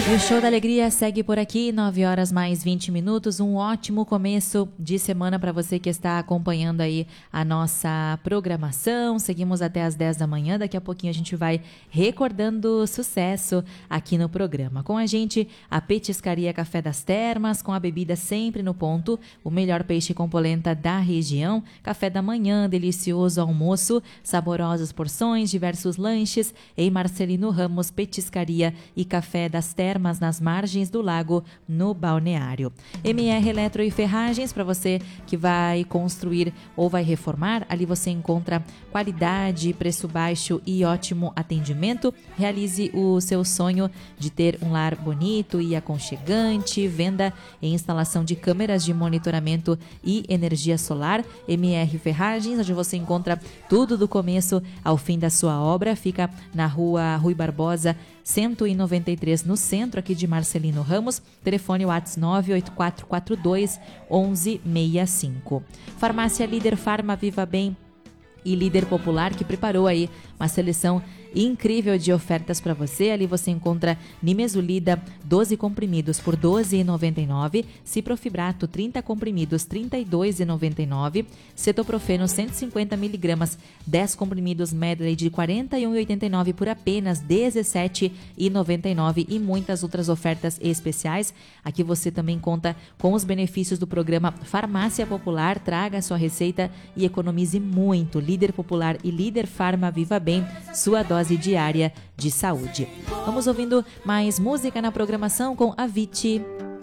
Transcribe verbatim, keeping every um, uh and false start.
E o Show da Alegria segue por aqui, nove horas mais vinte minutos. Um ótimo começo de semana para você que está acompanhando aí a nossa programação. Seguimos até as dez da manhã. Daqui a pouquinho a gente vai recordando sucesso aqui no programa. Com a gente, a Petiscaria Café das Termas, com a bebida sempre no ponto, o melhor peixe com polenta da região, café da manhã, delicioso almoço, saborosas porções, diversos lanches em Marcelino Ramos Petiscaria e Café das Termas, nas margens do lago, no balneário. M R Eletro e Ferragens, para você que vai construir ou vai reformar, ali você encontra qualidade, preço baixo e ótimo atendimento. Realize o seu sonho de ter um lar bonito e aconchegante. Venda e instalação de câmeras de monitoramento e energia solar. M R Ferragens, onde você encontra tudo do começo ao fim da sua obra. Fica na rua Rui Barbosa, cento e noventa e três, no centro aqui de Marcelino Ramos. Telefone WhatsApp nove oito quatro quatro dois um um seis cinco. Farmácia Líder Farma Viva Bem e Líder Popular, que preparou aí uma seleção incrível de ofertas para você. Ali você encontra Nimesulida, doze comprimidos por doze reais e noventa e nove centavos, Ciprofibrato, trinta comprimidos, trinta e dois reais e noventa e nove centavos, Cetoprofeno, cento e cinquenta miligramas, dez comprimidos Medley de quarenta e um reais e oitenta e nove centavos por apenas dezessete reais e noventa e nove centavos, e muitas outras ofertas especiais. Aqui você também conta com os benefícios do programa Farmácia Popular. Traga a sua receita e economize muito. Líder Popular e Líder Farma Viva Bem, sua dose diária de saúde. Vamos ouvindo mais música na programação com Avicii.